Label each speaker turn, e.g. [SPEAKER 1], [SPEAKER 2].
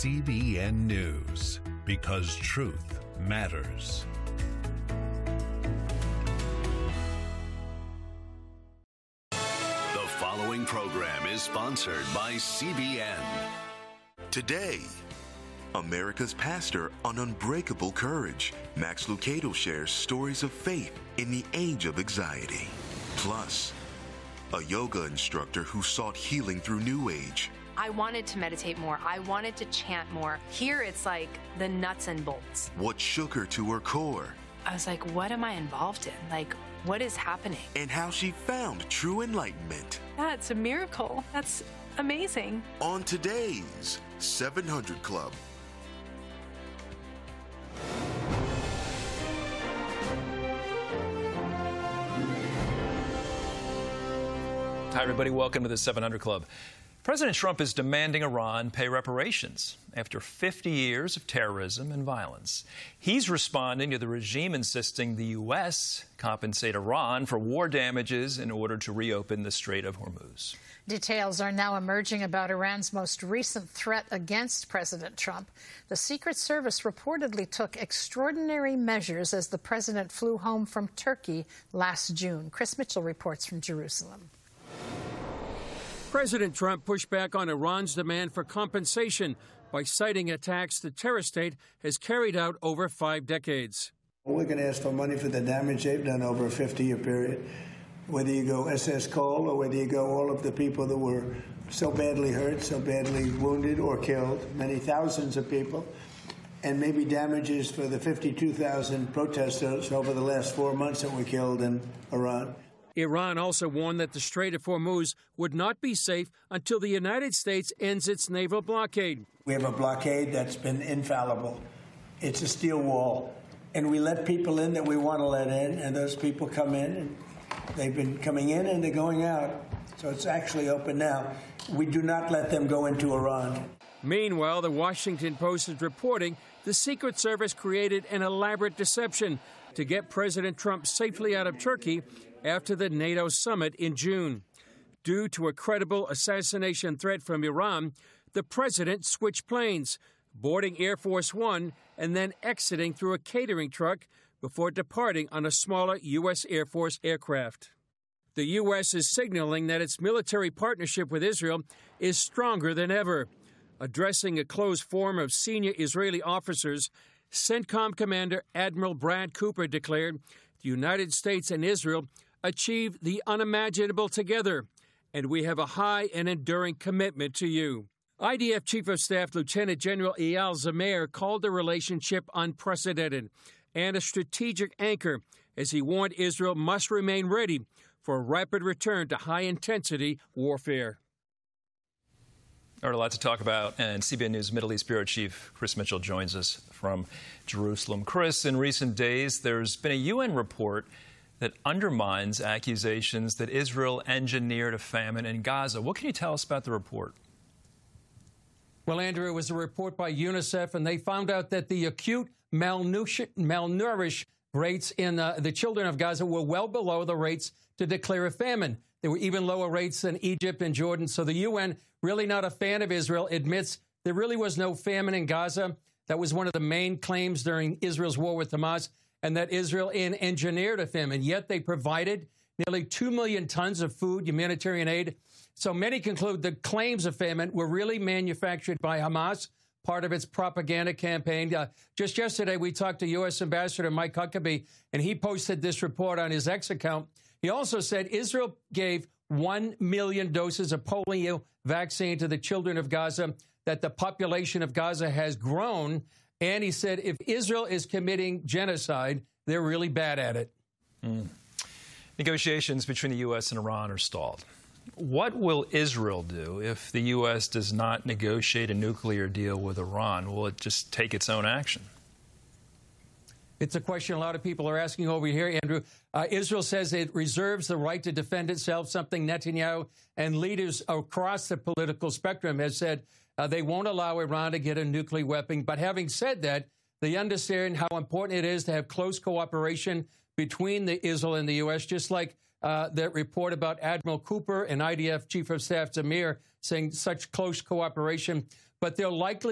[SPEAKER 1] CBN News, because truth matters.
[SPEAKER 2] The following program is sponsored by CBN.
[SPEAKER 3] Today, America's pastor on unbreakable courage. Max Lucado shares stories of faith in the age of anxiety. Plus, a yoga instructor who sought healing through New Age.
[SPEAKER 4] I wanted to meditate more. I wanted to chant more. Here it's like the nuts and bolts.
[SPEAKER 3] What shook her to her core.
[SPEAKER 4] I was like, what am I involved in? Like, what is happening?
[SPEAKER 3] And how she found true enlightenment.
[SPEAKER 4] That's a miracle. That's amazing.
[SPEAKER 3] On today's 700 Club.
[SPEAKER 5] Hi, everybody. Welcome to the 700 Club. President Trump is demanding Iran pay reparations after 50 years of terrorism and violence. He's responding to the regime insisting the U.S. compensate Iran for war damages in order to reopen the Strait of Hormuz.
[SPEAKER 6] Details are now emerging about Iran's most recent threat against President Trump. The Secret Service reportedly took extraordinary measures as the president flew home from Turkey last June. Chris Mitchell reports from Jerusalem.
[SPEAKER 7] President Trump pushed back on Iran's demand for compensation by citing attacks the terror state has carried out over 5 decades.
[SPEAKER 8] We're going to ask for money for the damage they've done over a 50-year period. Whether you go SS Cole or whether you go all of the people that were so badly hurt, so badly wounded or killed, many thousands of people, and maybe damages for the 52,000 protesters over the last 4 months that were killed in Iran.
[SPEAKER 7] Iran also warned that the Strait of Hormuz would not be safe until the United States ends its naval blockade.
[SPEAKER 8] We have a blockade that's been infallible. It's a steel wall. And we let people in that we want to let in, and those people come in, and they've been coming in and they're going out. So it's actually open now. We do not let them go into Iran.
[SPEAKER 7] Meanwhile, the Washington Post is reporting the Secret Service created an elaborate deception to get President Trump safely out of Turkey after the NATO summit in June. Due to a credible assassination threat from Iran, the president switched planes, boarding Air Force One and then exiting through a catering truck before departing on a smaller U.S. Air Force aircraft. The U.S. is signaling that its military partnership with Israel is stronger than ever. Addressing a closed forum of senior Israeli officers, CENTCOM Commander Admiral Brad Cooper declared the United States and Israel achieved the unimaginable together, and we have a high and enduring commitment to you. IDF Chief of Staff Lieutenant General Eyal Zamir called the relationship unprecedented and a strategic anchor as he warned Israel must remain ready for a rapid return to high-intensity warfare.
[SPEAKER 5] All right, a lot to talk about, and CBN News Middle East Bureau Chief Chris Mitchell joins us from Jerusalem. Chris, in recent days, there's been a UN report that undermines accusations that Israel engineered a famine in Gaza. What can you tell us about the report?
[SPEAKER 7] Well, Andrew, it was a report by UNICEF, and they found out that the acute malnourished rates in the children of Gaza were well below the rates to declare a famine. There were even lower rates than Egypt and Jordan. So the UN, really not a fan of Israel, admits there really was no famine in Gaza. That was one of the main claims during Israel's war with Hamas, and that Israel engineered a famine. Yet they provided nearly 2 million tons of food, humanitarian aid. So many conclude the claims of famine were really manufactured by Hamas, part of its propaganda campaign. Just yesterday, we talked to U.S. Ambassador Mike Huckabee, and he posted this report on his X account. He also said Israel gave 1 million doses of polio vaccine to the children of Gaza, that the population of Gaza has grown. And he said if Israel is committing genocide, they're really bad at it.
[SPEAKER 5] Negotiations between the U.S. and Iran are stalled. What will Israel do if the U.S. does not negotiate a nuclear deal with Iran? Will it just take its own action?
[SPEAKER 7] It's a question a lot of people are asking over here, Andrew. Israel says it reserves the right to defend itself, something Netanyahu and leaders across the political spectrum have said they won't allow Iran to get a nuclear weapon. But having said that, they understand how important it is to have close cooperation between Israel and the U.S., just like that report about Admiral Cooper and IDF Chief of Staff Zamir saying such close cooperation. But they'll likely